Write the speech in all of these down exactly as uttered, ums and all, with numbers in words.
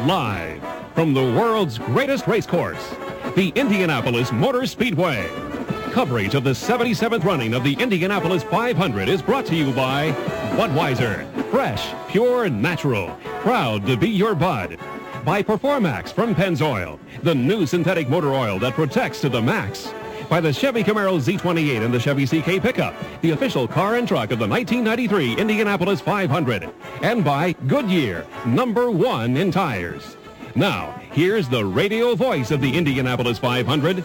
Live from the world's greatest race course, the Indianapolis Motor Speedway. Coverage of the seventy-seventh running of the Indianapolis five hundred is brought to you by Budweiser. Fresh, pure, natural. Proud to be your Bud. By Performax from Pennzoil, the new synthetic motor oil that protects to the max. By the Chevy Camaro Z twenty-eight and the Chevy C K pickup, the official car and truck of the nineteen ninety-three Indianapolis five hundred. And by Goodyear, number one in tires. Now, here's the radio voice of the Indianapolis five hundred,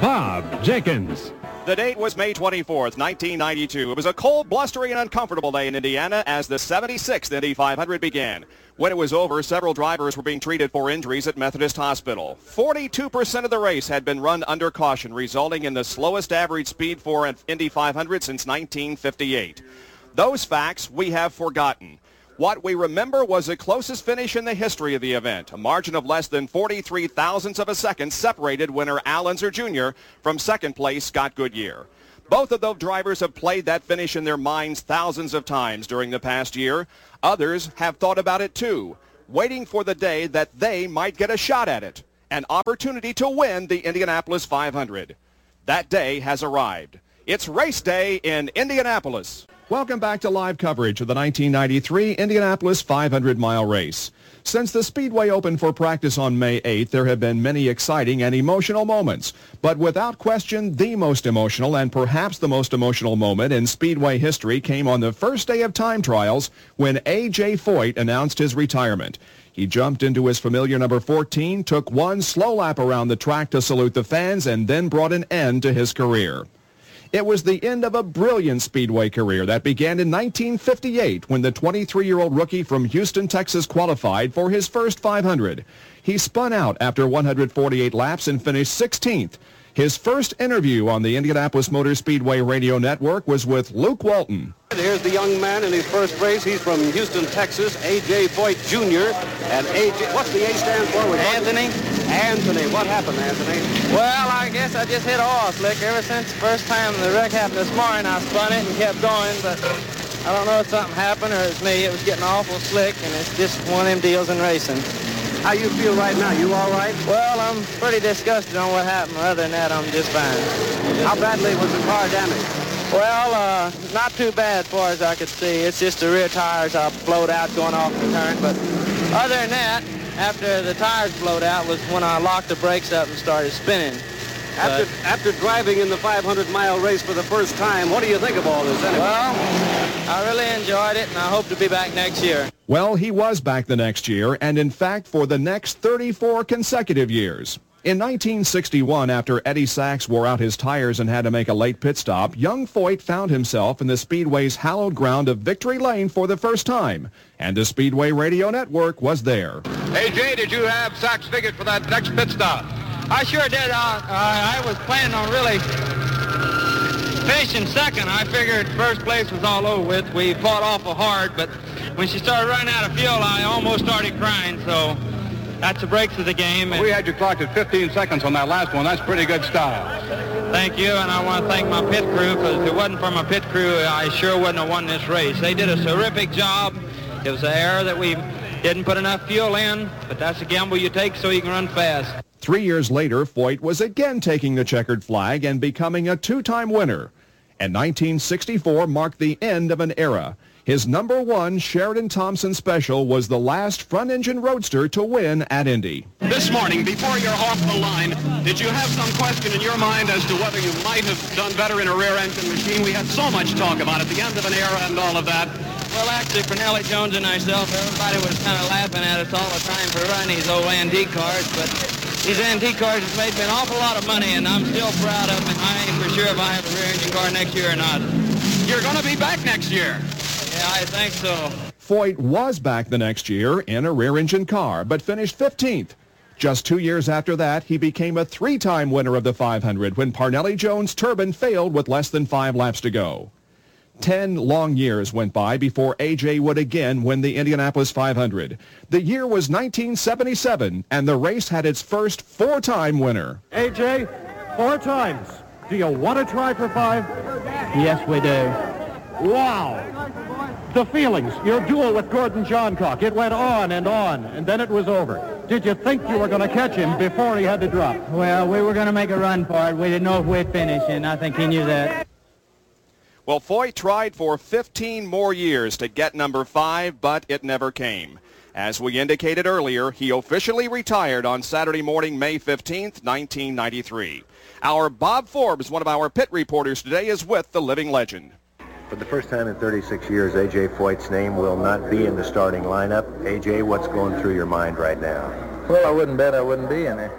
Bob Jenkins. The date was May twenty-fourth, nineteen ninety-two. It was a cold, blustery, and uncomfortable day in Indiana as the seventy-sixth Indy five hundred began. When it was over, several drivers were being treated for injuries at Methodist Hospital. forty-two percent of the race had been run under caution, resulting in the slowest average speed for an Indy five hundred since nineteen fifty-eight. Those facts we have forgotten. What we remember was the closest finish in the history of the event. A margin of less than forty-three thousandths of a second separated winner Al Unser Junior from second place Scott Goodyear. Both of those drivers have played that finish in their minds thousands of times during the past year. Others have thought about it too, waiting for the day that they might get a shot at it, an opportunity to win the Indianapolis five hundred. That day has arrived. It's race day in Indianapolis. Welcome back to live coverage of the nineteen ninety-three Indianapolis five hundred mile race. Since the Speedway opened for practice on May eighth, there have been many exciting and emotional moments. But without question, the most emotional and perhaps the most emotional moment in Speedway history came on the first day of time trials when A J Foyt announced his retirement. He jumped into his familiar number fourteen, took one slow lap around the track to salute the fans, and then brought an end to his career. It was the end of a brilliant Speedway career that began in nineteen fifty-eight when the twenty-three-year-old rookie from Houston, Texas qualified for his first five hundred. He spun out after one hundred forty-eight laps and finished sixteenth. His first interview on the Indianapolis Motor Speedway radio network was with Luke Walton. Here's the young man in his first race. He's from Houston, Texas, A J Foyt Junior And A J, what's the A stand for? Anthony. Anthony. What happened, Anthony? Well, I guess I just hit an oil slick. Ever since the first time the wreck happened this morning, I spun it and kept going, but I don't know if something happened or it's me. It was getting awful slick, and it's just one of them deals in racing. How you feel right now? You all right? Well, I'm pretty disgusted on what happened. Other than that, I'm just fine. How badly was the car damaged? Well, uh, not too bad as far as I could see. It's just the rear tires uh, blowed out going off the turn. But other than that, after the tires blowed out was when I locked the brakes up and started spinning. After, but, after driving in the five hundred mile race for the first time, what do you think of all this anyway? Well, I really enjoyed it, and I hope to be back next year. Well, he was back the next year, and in fact for the next thirty-four consecutive years. In nineteen sixty-one, after Eddie Sachs wore out his tires and had to make a late pit stop, young Foyt found himself in the Speedway's hallowed ground of Victory Lane for the first time, and the Speedway Radio Network was there. A J, did you have Sachs figured for that next pit stop? I sure did. Uh, I was planning on really finishing second. I figured first place was all over with. We fought awful hard, but when she started running out of fuel, I almost started crying, so that's the breaks of the game. Well, we had you clocked at fifteen seconds on that last one. That's pretty good style. Thank you, and I want to thank my pit crew, because if it wasn't for my pit crew, I sure wouldn't have won this race. They did a terrific job. It was an error that we didn't put enough fuel in, but that's a gamble you take so you can run fast. Three years later, Foyt was again taking the checkered flag and becoming a two-time winner. And nineteen sixty-four marked the end of an era. His number one Sheridan Thompson Special was the last front-engine roadster to win at Indy. This morning, before you're off the line, did you have some question in your mind as to whether you might have done better in a rear-engine machine? We had so much talk about it, the end of an era and all of that. Well, actually, for Nellie Jones and myself, everybody was kind of laughing at us all the time for running these old antique cars, but these antique cars have made me an awful lot of money, and I'm still proud of them, and I ain't for sure if I have a rear-engine car next year or not. You're going to be back next year. Yeah, I think so. Foyt was back the next year in a rear-engine car, but finished fifteenth. Just two years after that, he became a three-time winner of the five hundred when Parnelli Jones' turbine failed with less than five laps to go. Ten long years went by before A J would again win the Indianapolis five hundred. The year was nineteen seventy-seven, and the race had its first four-time winner. A J, four times. Do you want to try for five? Yes, we do. Wow. The feelings, your duel with Gordon Johncock, it went on and on, and then it was over. Did you think you were going to catch him before he had to drop? Well, we were going to make a run for it. We didn't know if we'd finish, and I think he knew that. Well, Foyt tried for fifteen more years to get number five, but it never came. As we indicated earlier, he officially retired on Saturday morning, May fifteenth, nineteen ninety-three. Our Bob Forbes, one of our pit reporters today, is with the living legend. For the first time in thirty-six years, A J. Foyt's name will not be in the starting lineup. A J, what's going through your mind right now? Well, I wouldn't bet I wouldn't be in there.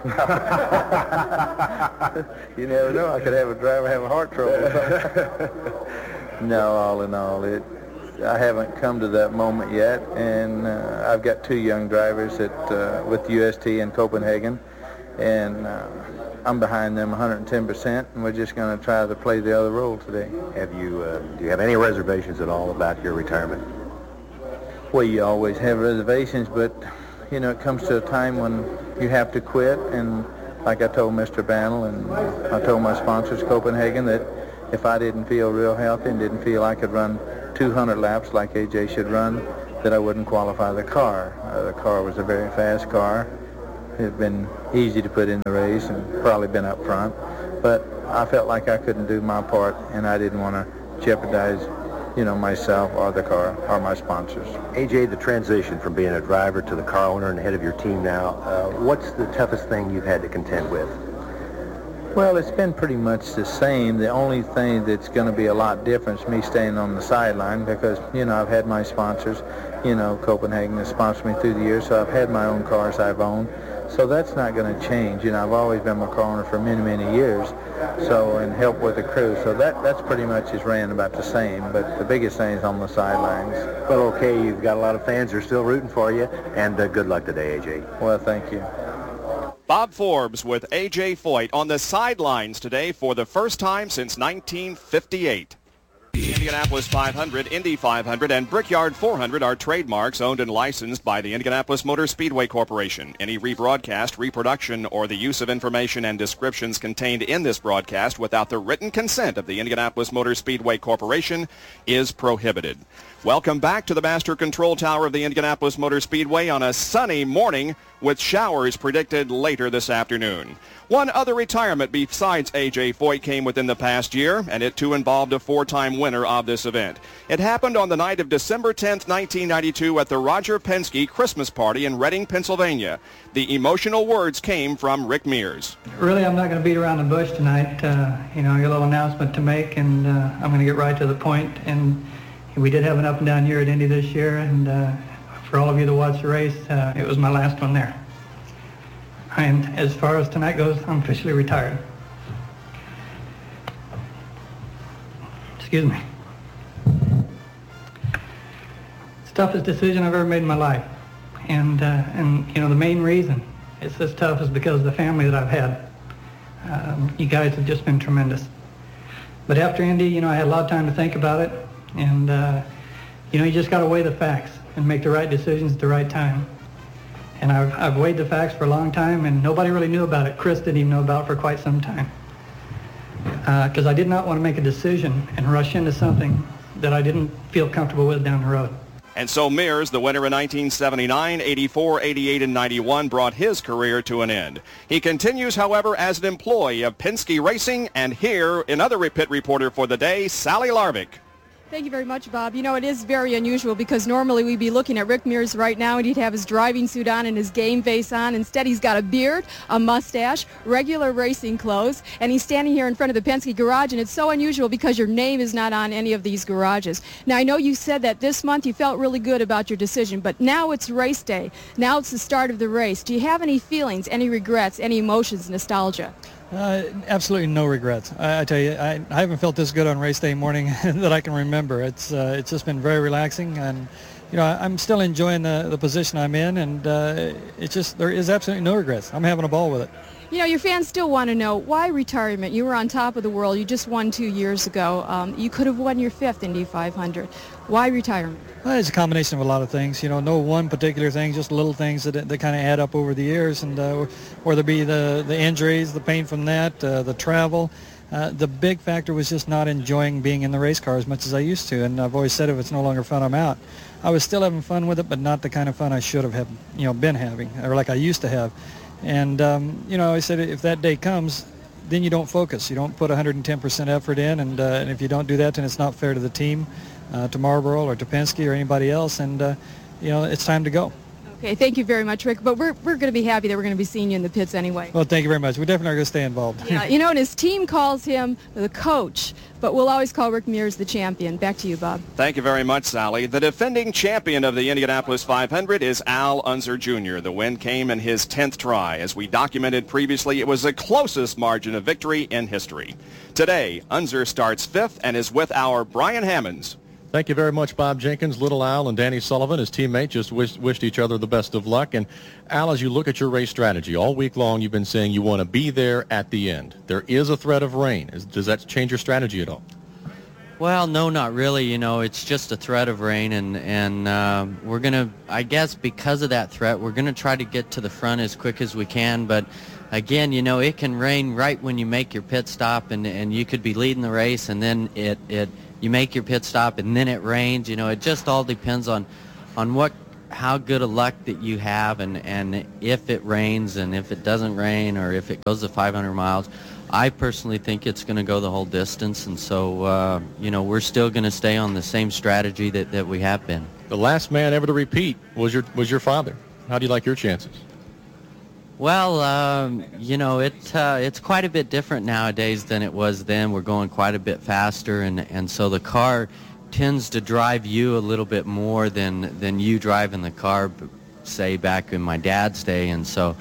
You never know. I could have a driver having heart trouble. No, all in all, it. I haven't come to that moment yet, and uh, I've got two young drivers at uh, with U S T in Copenhagen, and uh, I'm behind them one hundred ten percent, and we're just going to try to play the other role today. Have you, uh, do you have any reservations at all about your retirement? Well, you always have reservations, but, you know, it comes to a time when you have to quit, and like I told Mister Bantle, and I told my sponsors, Copenhagen, that if I didn't feel real healthy and didn't feel I could run two hundred laps like A J should run, that I wouldn't qualify the car. Uh, the car was a very fast car. It had been easy to put in the race and probably been up front, but I felt like I couldn't do my part, and I didn't want to jeopardize, you know, myself or the car or my sponsors. A J, the transition from being a driver to the car owner and head of your team now, uh, what's the toughest thing you've had to contend with? Well, it's been pretty much the same. The only thing that's going to be a lot different is me staying on the sideline because, you know, I've had my sponsors, you know, Copenhagen has sponsored me through the years, so I've had my own cars I've owned. So that's not going to change. You know, I've always been my car owner for many, many years, so, and help with the crew. So that that's pretty much is ran about the same, but the biggest thing is on the sidelines. Well, okay, you've got a lot of fans who are still rooting for you, and uh, good luck today, A J. Well, thank you. Bob Forbes with A J. Foyt on the sidelines today for the first time since nineteen fifty-eight. The Indianapolis five hundred, Indy five hundred, and Brickyard four hundred are trademarks owned and licensed by the Indianapolis Motor Speedway Corporation. Any rebroadcast, reproduction, or the use of information and descriptions contained in this broadcast without the written consent of the Indianapolis Motor Speedway Corporation is prohibited. Welcome back to the Master Control Tower of the Indianapolis Motor Speedway on a sunny morning with showers predicted later this afternoon. One other retirement besides A J. Foyt came within the past year, and it too involved a four-time winner of this event. It happened on the night of December tenth, nineteen ninety-two at the Roger Penske Christmas party in Reading, Pennsylvania. The emotional words came from Rick Mears. Really, I'm not going to beat around the bush tonight. Uh, you know, I got a little announcement to make, and uh, I'm going to get right to the point. And we did have an up and down year at Indy this year, and uh, for all of you that watched the race, uh, it was my last one there. And as far as tonight goes, I'm officially retired. Excuse me. It's the toughest decision I've ever made in my life. And, uh, and you know, the main reason it's this tough is because of the family that I've had. Um, you guys have just been tremendous. But after Indy, you know, I had a lot of time to think about it. And, uh, you know, you just got to weigh the facts and make the right decisions at the right time. And I've, I've weighed the facts for a long time, and nobody really knew about it. Chris didn't even know about it for quite some time. Because uh, I did not want to make a decision and rush into something that I didn't feel comfortable with down the road. And so Mears, the winner in nineteen seventy-nine, eighty-four, eighty-eight, and ninety-one, brought his career to an end. He continues, however, as an employee of Penske Racing, and here, another pit reporter for the day, Sally Larvick. Thank you very much, Bob. You know, it is very unusual because normally we'd be looking at Rick Mears right now and he'd have his driving suit on and his game face on. Instead, he's got a beard, a mustache, regular racing clothes, and he's standing here in front of the Penske garage, and it's so unusual because your name is not on any of these garages. Now, I know you said that this month you felt really good about your decision, but now it's race day. Now it's the start of the race. Do you have any feelings, any regrets, any emotions, nostalgia? Uh, absolutely no regrets. I, I tell you, I, I haven't felt this good on race day morning that I can remember. It's uh, it's just been very relaxing, and you know, I, I'm still enjoying the, the position I'm in, and uh, it's just, there is absolutely no regrets. I'm having a ball with it. You know, your fans still want to know, why retirement? You were on top of the world. You just won two years ago. Um, you could have won your fifth Indy five hundred. Why retirement? Well, it's a combination of a lot of things. You know, no one particular thing, just little things that that kind of add up over the years, and uh, whether it be the, the injuries, the pain from that, uh, the travel, Uh, the big factor was just not enjoying being in the race car as much as I used to, and I've always said if it's no longer fun, I'm out. I was still having fun with it, but not the kind of fun I should have, have you know, been having, or like I used to have. And, um, you know, I said if that day comes, then you don't focus. You don't put one hundred ten percent effort in, and, uh, and if you don't do that, then it's not fair to the team, uh, to Marlboro or to Penske or anybody else, and, uh, you know, it's time to go. Okay, thank you very much, Rick. But we're, we're going to be happy that we're going to be seeing you in the pits anyway. Well, thank you very much. We definitely are going to stay involved. Yeah, you know, and his team calls him the coach, but we'll always call Rick Mears the champion. Back to you, Bob. Thank you very much, Sally. The defending champion of the Indianapolis five hundred is Al Unser Junior The win came in his tenth try. As we documented previously, it was the closest margin of victory in history. Today, Unser starts fifth and is with our Brian Hammonds. Thank you very much, Bob Jenkins. Little Al and Danny Sullivan, his teammate, just wished, wished each other the best of luck. And Al, as you look at your race strategy, all week long you've been saying you want to be there at the end. There is a threat of rain. Is, does that change your strategy at all? Well, no, not really. You know, it's just a threat of rain, and, and uh, we're going to, I guess because of that threat, we're going to try to get to the front as quick as we can. But again, you know, it can rain right when you make your pit stop, and, and you could be leading the race, and then it, it you make your pit stop, and then it rains. You know, it just all depends on, on what, how good a luck that you have, and, and if it rains, and if it doesn't rain, or if it goes to five hundred miles. I personally think it's going to go the whole distance, and so, uh, you know, we're still going to stay on the same strategy that, that we have been. The last man ever to repeat was your was your father. How do you like your chances? Well, um, you know, it uh, it's quite a bit different nowadays than it was then. We're going quite a bit faster, and, and so the car tends to drive you a little bit more than, than you driving the car, say, back in my dad's day, and so...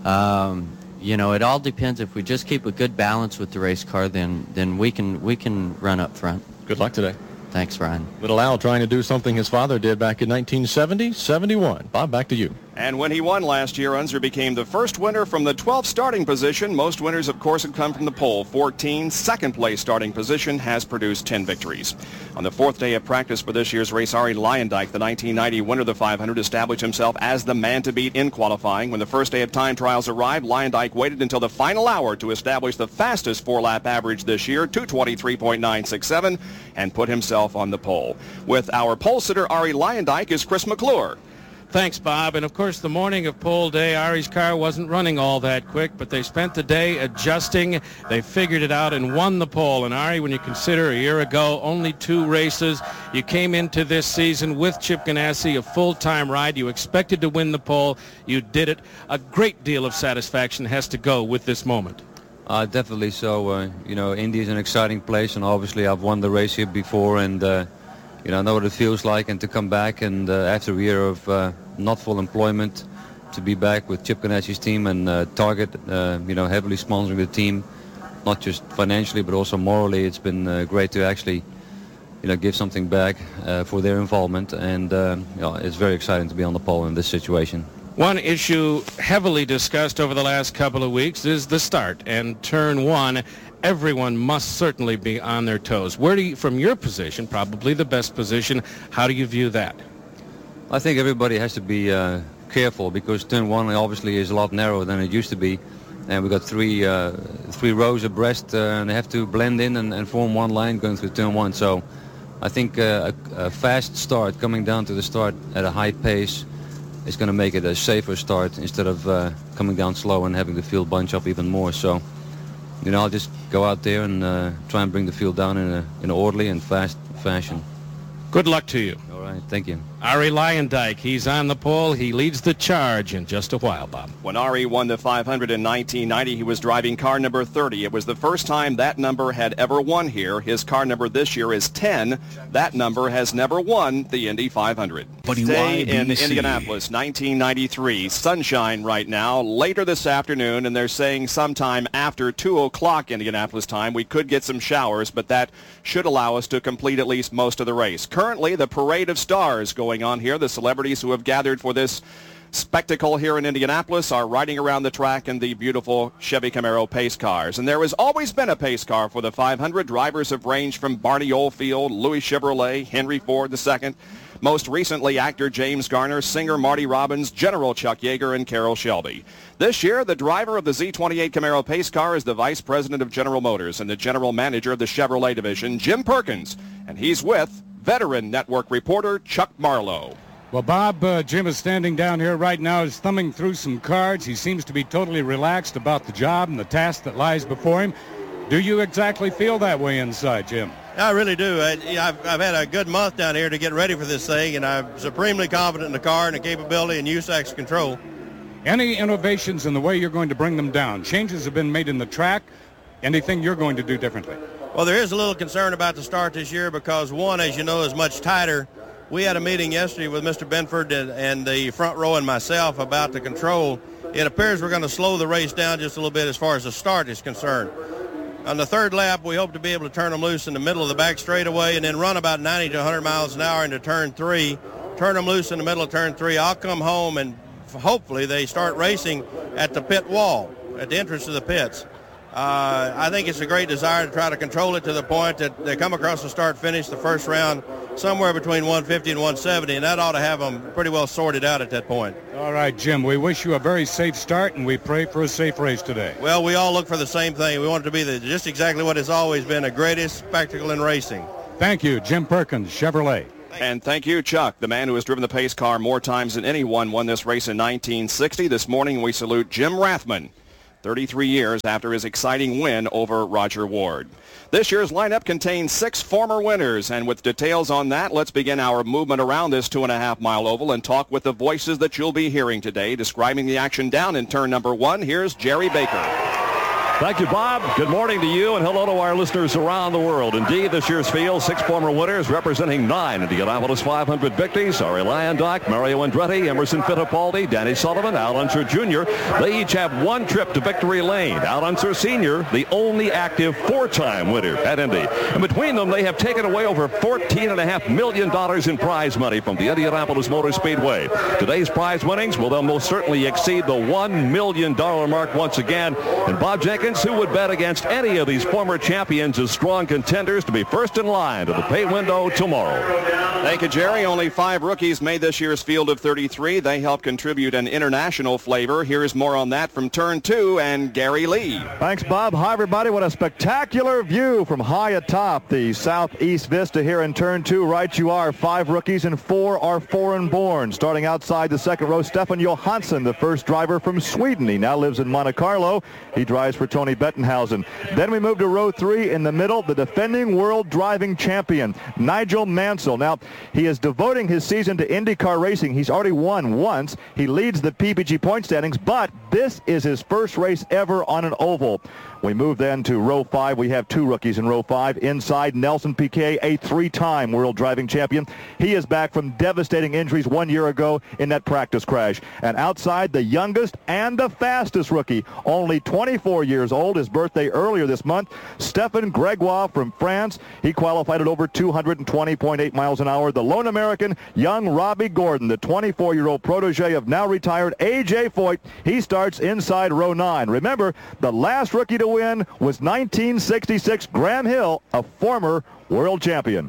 Um, You know, it all depends. If we just keep a good balance with the race car, then then we can we can run up front. Good luck today. Thanks, Ryan. Little Al trying to do something his father did back in nineteen seventy, seventy-one. Bob, back to you. And when he won last year, Unser became the first winner from the twelfth starting position. Most winners, of course, have come from the pole. fourteen. Second place starting position has produced ten victories. On the fourth day of practice for this year's race, Arie Luyendyk, the nineteen ninety winner of the five hundred, established himself as the man to beat in qualifying. When the first day of time trials arrived, Luyendyk waited until the final hour to establish the fastest four-lap average this year, two twenty-three point nine six seven, and put himself on the pole. With our pole sitter, Arie Luyendyk, is Chris McClure. Thanks, Bob. And, of course, the morning of pole day, Arie's car wasn't running all that quick, but they spent the day adjusting. They figured it out and won the pole. And, Arie, when you consider a year ago, only two races, you came into this season with Chip Ganassi, a full-time ride. You expected to win the pole. You did it. A great deal of satisfaction has to go with this moment. Uh, definitely so. Uh, you know, Indy is an exciting place, and obviously I've won the race here before, and, uh, you know, I know what it feels like, and to come back and uh, after a year of uh, not full employment, to be back with Chip Ganassi's team and uh, Target, uh, you know, heavily sponsoring the team, not just financially but also morally. It's been uh, great to actually, you know, give something back uh, for their involvement, and uh, you know, it's very exciting to be on the pole in this situation. One issue heavily discussed over the last couple of weeks is the start, and turn one, everyone must certainly be on their toes. Where do you, from your position, probably the best position, how do you view that? I think everybody has to be uh, careful, because turn one obviously is a lot narrower than it used to be, and we've got three uh, three rows abreast, uh, and they have to blend in and, and form one line going through turn one. So I think uh, a, a fast start, coming down to the start at a high pace, is going to make it a safer start instead of uh, coming down slow and having the field bunch up even more. So, you know, I'll just go out there and uh, try and bring the field down in, a, in an orderly and fast fashion. Good luck to you. All right, thank you. Arie Luyendyk, he's on the pole. He leads the charge in just a while, Bob. When Arie won the five hundred in nineteen ninety, he was driving car number thirty. It was the first time that number had ever won here. His car number this year is ten. That number has never won the Indy five hundred. Day in Indianapolis, nineteen ninety-three. Sunshine right now. Later this afternoon, and they're saying sometime after two o'clock Indianapolis time, we could get some showers, but that should allow us to complete at least most of the race. Currently, the parade of stars going on here. The celebrities who have gathered for this spectacle here in Indianapolis are riding around the track in the beautiful Chevy Camaro pace cars. And there has always been a pace car for the five hundred. Drivers have ranged from Barney Oldfield, Louis Chevrolet, Henry Ford the second, Most recently, actor James Garner, singer Marty Robbins, General Chuck Yeager, and Carroll Shelby. This year, the driver of the Z twenty-eight Camaro pace car is the vice president of General Motors and the general manager of the Chevrolet division, Jim Perkins, and he's with veteran network reporter Chuck Marlowe. Well, Bob, uh, Jim is standing down here right now. He's thumbing through some cards. He seems to be totally relaxed about the job and the task that lies before him. Do you exactly feel that way inside, Jim? I really do. I, I've, I've had a good month down here to get ready for this thing, and I'm supremely confident in the car and the capability and U S A C's control. Any innovations in the way you're going to bring them down? Changes have been made in the track. Anything you're going to do differently? Well, there is a little concern about the start this year because, one, as you know, is much tighter. We had a meeting yesterday with Mister Benford and, and the front row and myself about the control. It appears we're going to slow the race down just a little bit as far as the start is concerned. On the third lap, we hope to be able to turn them loose in the middle of the back straightaway and then run about ninety to one hundred miles an hour into turn three, turn them loose in the middle of turn three. I'll come home and hopefully they start racing at the pit wall, at the entrance to the pits. Uh, I think it's a great desire to try to control it to the point that they come across the start-finish the first round somewhere between one fifty and one seventy, and that ought to have them pretty well sorted out at that point. All right, Jim, we wish you a very safe start, and we pray for a safe race today. Well, we all look for the same thing. We want it to be the, just exactly what has always been, the greatest spectacle in racing. Thank you, Jim Perkins, Chevrolet. And thank you, Chuck. The man who has driven the pace car more times than anyone won this race in nineteen sixty. This morning we salute Jim Rathman, thirty-three years after his exciting win over Roger Ward. This year's lineup contains six former winners, and with details on that, let's begin our movement around this two and a half mile oval and talk with the voices that you'll be hearing today. Describing the action down in turn number one, here's Jerry Baker. Thank you, Bob. Good morning to you, and hello to our listeners around the world. Indeed, this year's field, six former winners representing nine Indianapolis five hundred victories. Ari Lyandock, Mario Andretti, Emerson Fittipaldi, Danny Sullivan, Al Unser Junior They each have one trip to victory lane. Al Unser Senior, the only active four-time winner at Indy. And between them, they have taken away over fourteen point five million dollars in prize money from the Indianapolis Motor Speedway. Today's prize winnings will then most certainly exceed the one million dollars mark once again. And Bob Jenkins, who would bet against any of these former champions as strong contenders to be first in line to the pay window tomorrow? Thank you, Jerry. Only five rookies made this year's field of thirty-three. They help contribute an international flavor. Here's more on that from turn two and Gary Lee. Thanks, Bob. Hi, everybody. What a spectacular view from high atop the southeast vista here in turn two. Right you are. Five rookies and four are foreign-born. Starting outside the second row, Stefan Johansson, the first driver from Sweden. He now lives in Monte Carlo. He drives for Tony Bettenhausen. Then we move to row three in the middle, the defending world driving champion, Nigel Mansell. Now, he is devoting his season to IndyCar racing. He's already won once. He leads the P P G point standings, but this is his first race ever on an oval. We move then to row five. We have two rookies in row five. Inside, Nelson Piquet, a three-time world driving champion. He is back from devastating injuries one year ago in that practice crash. And outside, the youngest and the fastest rookie, only twenty-four years old, his birthday earlier this month, Stefan Gregoire from France. He qualified at over two hundred twenty point eight miles an hour. The lone American, young Robbie Gordon, the twenty-four-year-old protege of now retired A J Foyt. He starts inside row nine. Remember, the last rookie to win was nineteen sixty-six Graham Hill, a former world champion.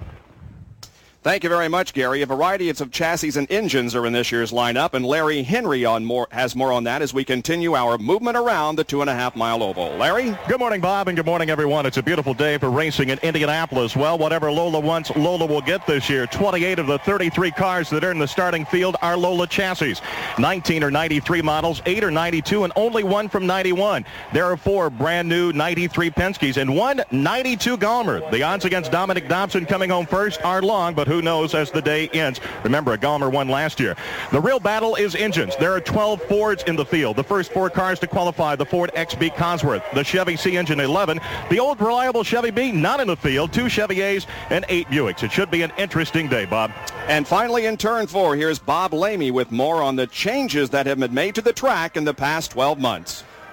Thank you very much, Gary. A variety of chassis and engines are in this year's lineup, and Larry Henry on more has more on that as we continue our movement around the two and a half mile oval. Larry? Good morning, Bob, and good morning, everyone. It's a beautiful day for racing in Indianapolis. Well, whatever Lola wants, Lola will get this year. twenty-eight of the thirty-three cars that are in the starting field are Lola chassis. nineteen are ninety-three models, eight are ninety-two, and only one from ninety-one. There are four brand new ninety-three Penske's and one ninety-two Gallmer. The odds against Dominic Dobson coming home first are long, but who knows as the day ends. Remember, a Gallmer won last year. The real battle is engines. There are twelve Fords in the field. The first four cars to qualify, the Ford X B Cosworth, the Chevy C Engine eleven, the old reliable Chevy B not in the field, two Chevy A's, and eight Buicks. It should be an interesting day, Bob. And finally in turn four, here's Bob Lamey with more on the changes that have been made to the track in the past twelve months.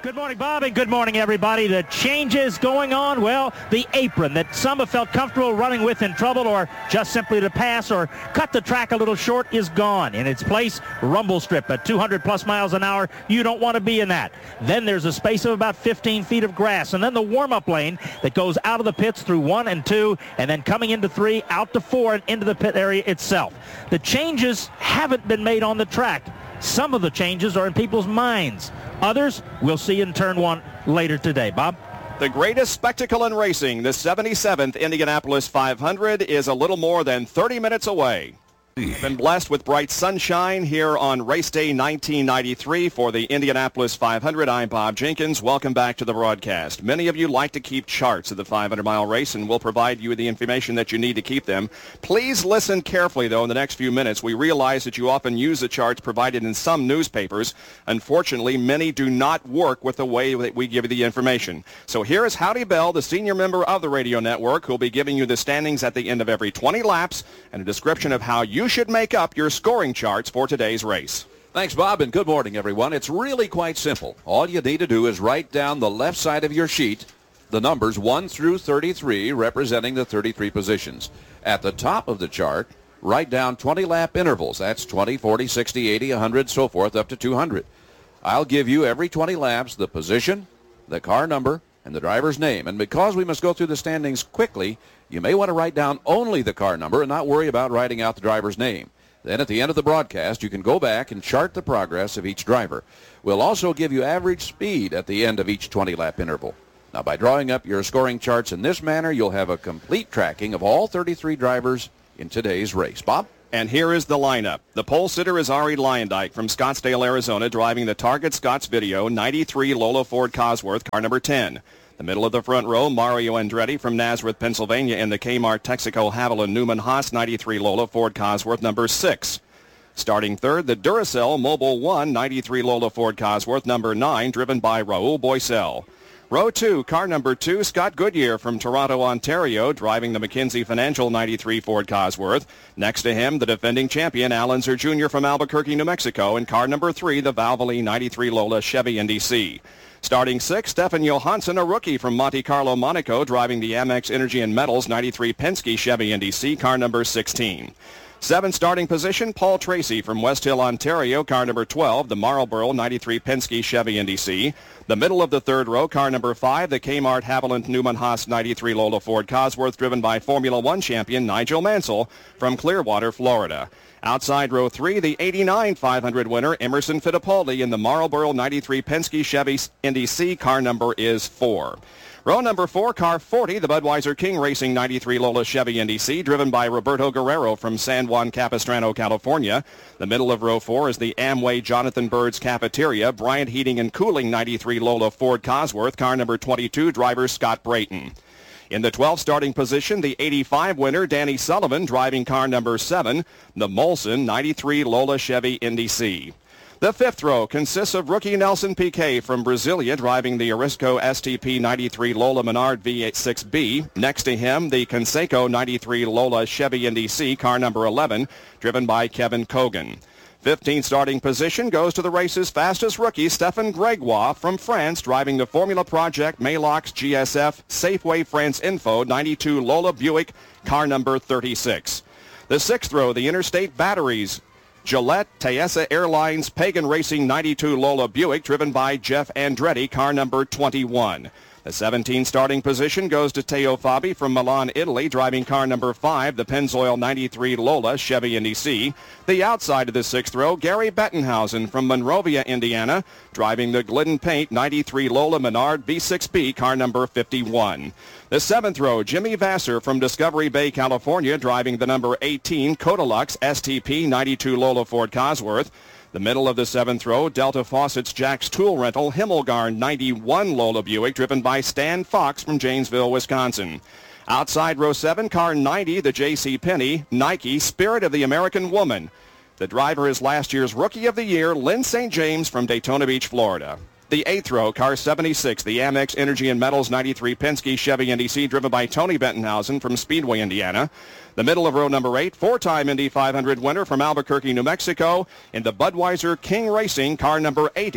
Good morning, Bob, and good morning, everybody. The changes going on, well, the apron that some have felt comfortable running with in trouble or just simply to pass or cut the track a little short is gone. In its place, rumble strip at two hundred plus miles an hour. You don't want to be in that. Then there's a space of about fifteen feet of grass, and then the warm-up lane that goes out of the pits through one and two, and then coming into three, out to four, and into the pit area itself. The changes haven't been made on the track. Some of the changes are in people's minds. Others we'll see in turn one later today. Bob? The greatest spectacle in racing, the seventy-seventh Indianapolis five hundred, is a little more than thirty minutes away. Been blessed with bright sunshine here on race day nineteen ninety-three for the Indianapolis five hundred. I'm Bob Jenkins. Welcome back to the broadcast. Many of you like to keep charts of the five hundred mile race, and we'll provide you with the information that you need to keep them. Please listen carefully, though, in the next few minutes. We realize that you often use the charts provided in some newspapers. Unfortunately, many do not work with the way that we give you the information. So here is Howdy Bell, the senior member of the radio network, who will be giving you the standings at the end of every twenty laps and a description of how you should make up your scoring charts for today's race. Thanks, Bob, and good morning, everyone. It's really quite simple. All you need to do is write down the left side of your sheet the numbers one through thirty-three, representing the thirty-three positions. At the top of the chart, write down twenty lap intervals. That's twenty, forty, sixty, eighty, one hundred, so forth, up to two hundred. I'll give you every twenty laps the position, the car number, and the driver's name. And because we must go through the standings quickly, you may want to write down only the car number and not worry about writing out the driver's name. Then at the end of the broadcast, you can go back and chart the progress of each driver. We'll also give you average speed at the end of each twenty lap interval. Now, by drawing up your scoring charts in this manner, you'll have a complete tracking of all thirty-three drivers in today's race. Bob? And here is the lineup. The pole sitter is Ari Lyondike from Scottsdale, Arizona, driving the Target Scotts Video ninety-three Lola Ford Cosworth, car number ten. The middle of the front row, Mario Andretti from Nazareth, Pennsylvania, in the Kmart Texaco Haviland Newman Haas ninety-three Lola Ford Cosworth, number six. Starting third, the Duracell Mobil one ninety-three Lola Ford Cosworth, number nine, driven by Raul Boisel. Row two, car number two, Scott Goodyear from Toronto, Ontario, driving the McKinsey Financial ninety-three Ford Cosworth. Next to him, the defending champion, Al Unser Junior from Albuquerque, New Mexico, and car number three, the Valvoline ninety-three Lola Chevy N D C. Starting sixth, Stefan Johansson, a rookie from Monte Carlo, Monaco, driving the Amex Energy and Metals ninety-three Penske Chevy N D C, car number sixteen. Seventh starting position, Paul Tracy from West Hill, Ontario, car number twelve, the Marlboro ninety-three Penske Chevy N D C. The middle of the third row, car number five, the Kmart Haviland Newman Haas ninety-three Lola Ford Cosworth, driven by Formula One champion Nigel Mansell from Clearwater, Florida. Outside row three, the eighty-nine five hundred winner, Emerson Fittipaldi, in the Marlboro ninety-three Penske Chevy N D C. Car number is four. Row number four, car forty, the Budweiser King Racing ninety-three Lola Chevy N D C, driven by Roberto Guerrero from San Juan Capistrano, California. The middle of row four is the Amway Jonathan Bird's Cafeteria, Bryant Heating and Cooling ninety-three Lola Ford Cosworth, car number twenty-two, driver Scott Brayton. In the twelfth starting position, the eighty-five winner, Danny Sullivan, driving car number seven, the Molson ninety-three Lola Chevy N D C. The fifth row consists of rookie Nelson Piquet from Brasilia, driving the Arisco S T P ninety-three Lola Menard V six B. Next to him, the Conseco ninety-three Lola Chevy N D C, car number eleven, driven by Kevin Kogan. fifteenth starting position goes to the race's fastest rookie, Stefan Gregoire from France, driving the Formula Project Maalox G S F Safeway France Info ninety-two Lola Buick, car number thirty-six. The sixth row, the Interstate Batteries Gillette Tayesa Airlines Pagan Racing ninety-two Lola Buick, driven by Jeff Andretti, car number twenty-one. The seventeenth starting position goes to Teo Fabi from Milan, Italy, driving car number five, the Pennzoil ninety-three Lola Chevy N D C. The outside of the sixth row, Gary Bettenhausen from Monrovia, Indiana, driving the Glidden Paint ninety-three Lola Menard V six B, car number fifty-one. The seventh row, Jimmy Vassar from Discovery Bay, California, driving the number eighteen Codalux S T P ninety-two Lola Ford Cosworth. The middle of the seventh row, Delta Faucet's Jack's Tool Rental Himmelgarn ninety-one Lola Buick, driven by Stan Fox from Janesville, Wisconsin. Outside row seven, car ninety, the J C. Penney Nike Spirit of the American Woman. The driver is last year's Rookie of the Year, Lynn Saint James from Daytona Beach, Florida. The eighth row, car seventy-six, the Amex Energy and Metals ninety-three Penske Chevy N D C, driven by Tony Bettenhausen from Speedway, Indiana. The middle of row number eight, four-time Indy five hundred winner from Albuquerque, New Mexico, in the Budweiser King Racing, car number eighty,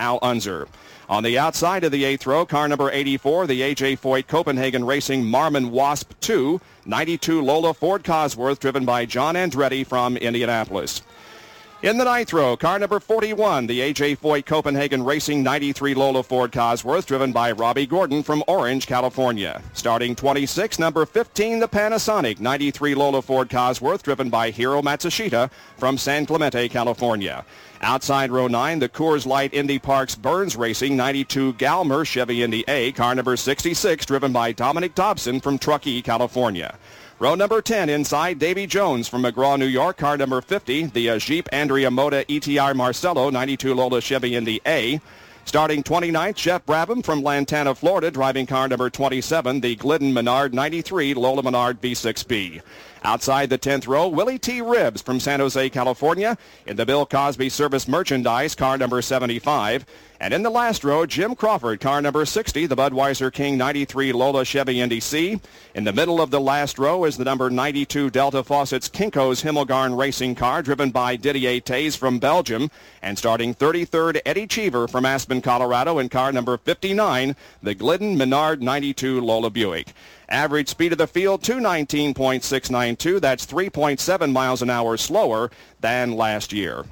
Al Unser. On the outside of the eighth row, car number eighty-four, the A J. Foyt Copenhagen Racing Marmon Wasp two, ninety-two Lola Ford Cosworth, driven by John Andretti from Indianapolis. In the ninth row, car number forty-one, the A J. Foyt Copenhagen Racing ninety-three Lola Ford Cosworth, driven by Robbie Gordon from Orange, California. Starting twenty-six, number fifteen, the Panasonic ninety-three Lola Ford Cosworth, driven by Hiro Matsushita from San Clemente, California. Outside row nine, the Coors Light Indy Parks Burns Racing ninety-two Galmer Chevy Indy A, car number sixty-six, driven by Dominic Dobson from Truckee, California. Row number ten inside, Davy Jones from McGraw, New York, car number fifty, the uh, Jeep Andrea Moda E T R Marcello ninety-two Lola Chevy Indy A. Starting twenty-ninth, Jeff Brabham from Lantana, Florida, driving car number twenty-seven, the Glidden Menard ninety-three Lola Menard V six B. Outside the tenth row, Willie T. Ribbs from San Jose, California, in the Bill Cosby Service Merchandise, car number seventy-five. And in the last row, Jim Crawford, car number sixty, the Budweiser King ninety-three Lola Chevy Indy C. In the middle of the last row is the number ninety-two Delta Faucet's Kinko's Himmelgarn racing car, driven by Didier Tays from Belgium. And starting thirty-third, Eddie Cheever from Aspen, Colorado, in car number fifty-nine, the Glidden Menard ninety-two Lola Buick. Average speed of the field, two nineteen point six nine two. That's three point seven miles an hour slower than last year.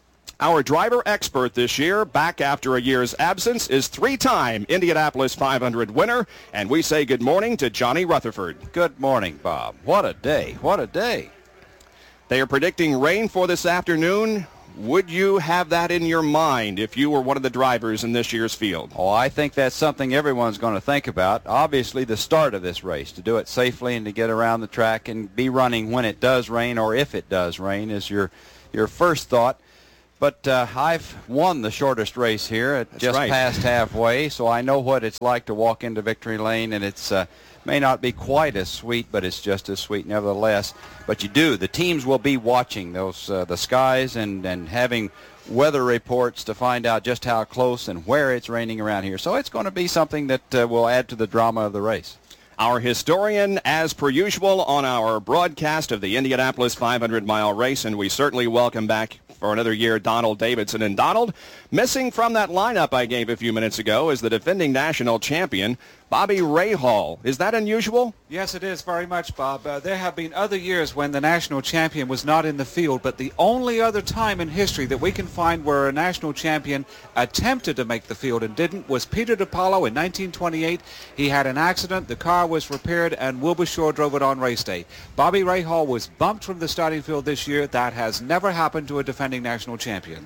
Our driver expert this year, back after a year's absence, is three-time Indianapolis five hundred winner, and we say good morning to Johnny Rutherford. Good morning, Bob. What a day. What a day. They are predicting rain for this afternoon. Would you have that in your mind if you were one of the drivers in this year's field? Oh, I think that's something everyone's going to think about. Obviously, the start of this race, to do it safely and to get around the track and be running when it does rain or if it does rain is your, your first thought. But uh, I've won the shortest race here at just right. past halfway, so I know what it's like to walk into victory lane, and it's uh, may not be quite as sweet, but it's just as sweet nevertheless. But you do. The teams will be watching those uh, the skies and, and having weather reports to find out just how close and where it's raining around here. So it's going to be something that uh, will add to the drama of the race. Our historian, as per usual, on our broadcast of the Indianapolis five hundred mile race, and we certainly welcome back for another year Donald Davidson. And Donald, missing from that lineup I gave a few minutes ago is the defending national champion, Bobby Rahal. Is that unusual? Yes, it is very much, Bob. Uh, there have been other years when the national champion was not in the field, but the only other time in history that we can find where a national champion attempted to make the field and didn't was Peter DiPaolo in nineteen twenty-eight. He had an accident, the car was repaired, and Wilbur Shaw drove it on race day. Bobby Rahal was bumped from the starting field this year. That has never happened to a defending national champion.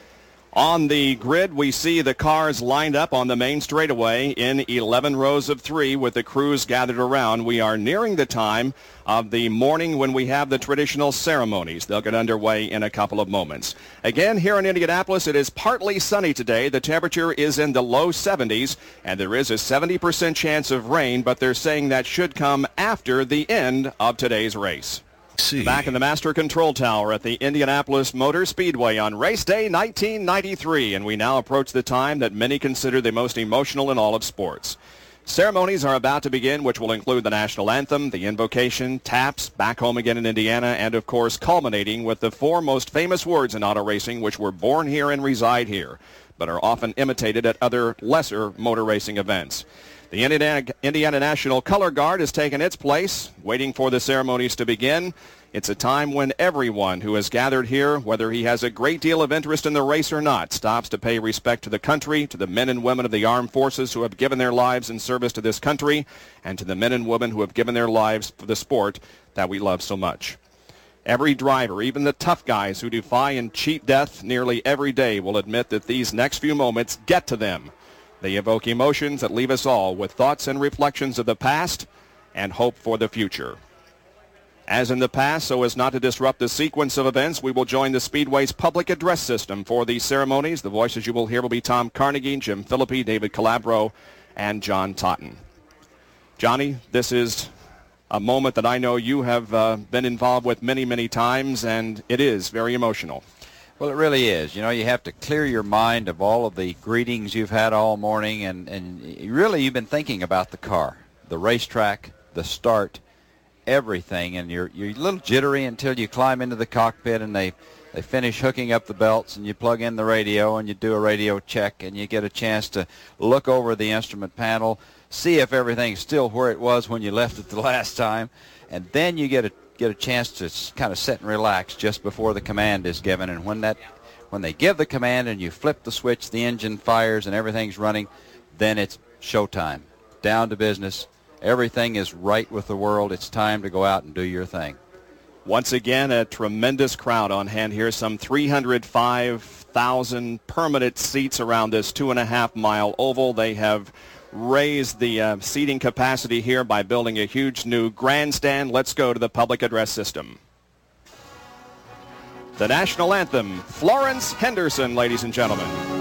On the grid, we see the cars lined up on the main straightaway in eleven rows of three with the crews gathered around. We are nearing the time of the morning when we have the traditional ceremonies. They'll get underway in a couple of moments. Again, here in Indianapolis, it is partly sunny today. The temperature is in the low seventies, and there is a seventy percent chance of rain, but they're saying that should come after the end of today's race. See. Back in the Master Control Tower at the Indianapolis Motor Speedway on race day nineteen ninety-three, and we now approach the time that many consider the most emotional in all of sports. Ceremonies are about to begin, which will include the national anthem, the invocation, taps, back home again in Indiana, and of course culminating with the four most famous words in auto racing, which were born here and reside here, but are often imitated at other lesser motor racing events. The Indiana, Indiana National Color Guard has taken its place, waiting for the ceremonies to begin. It's a time when everyone who has gathered here, whether he has a great deal of interest in the race or not, stops to pay respect to the country, to the men and women of the armed forces who have given their lives in service to this country, and to the men and women who have given their lives for the sport that we love so much. Every driver, even the tough guys who defy and cheat death nearly every day, will admit that these next few moments get to them. They evoke emotions that leave us all with thoughts and reflections of the past and hope for the future. As in the past, so as not to disrupt the sequence of events, we will join the Speedway's public address system for these ceremonies. The voices you will hear will be Tom Carnegie, Jim Philippi, David Calabro, and John Totten. Johnny, this is a moment that I know you have uh, been involved with many, many times, and it is very emotional. Well, it really is. You know, you have to clear your mind of all of the greetings you've had all morning, and, and really you've been thinking about the car, the racetrack, the start, everything, and you're, you're a little jittery until you climb into the cockpit and they, They finish hooking up the belts, and you plug in the radio, and you do a radio check, and you get a chance to look over the instrument panel, see if everything's still where it was when you left it the last time, and then you get a get a chance to kind of sit and relax just before the command is given. And when that when they give the command and you flip the switch, the engine fires and everything's running, then it's showtime. Down to business. Everything is right with the world. It's time to go out and do your thing. Once again, a tremendous crowd on hand here. Some three hundred five thousand permanent seats around this two and a half mile oval. They have raised the uh, seating capacity here by building a huge new grandstand. Let's go to the public address system. The national anthem, Florence Henderson, ladies and gentlemen.